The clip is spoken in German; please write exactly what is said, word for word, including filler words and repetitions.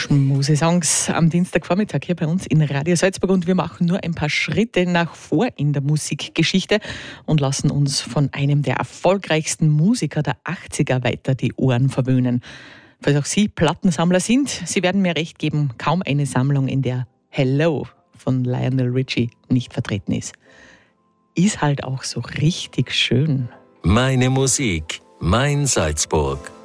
Schmusesongs am Dienstagvormittag hier bei uns in Radio Salzburg und wir machen nur ein paar Schritte nach vor in der Musikgeschichte und lassen uns von einem der erfolgreichsten Musiker der achtziger weiter die Ohren verwöhnen. Falls auch Sie Plattensammler sind, Sie werden mir recht geben, kaum eine Sammlung, in der Hello von Lionel Richie nicht vertreten ist. Ist halt auch so richtig schön. Meine Musik, mein Salzburg.